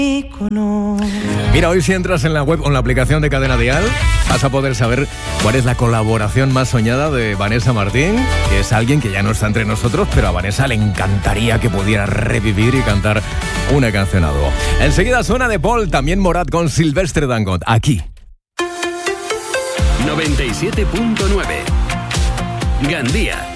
Mira, hoy si entras en la web o en la aplicación de Cadena Dial, vas a poder saber cuál es la colaboración más soñada de Vanessa Martín, que es alguien que ya no está entre nosotros, pero a Vanessa le encantaría que pudiera revivir y cantar una canción a dúo. Enseguida suena de Paul, también Morat con Silvestre Dangond, aquí. 97.9 Gandía.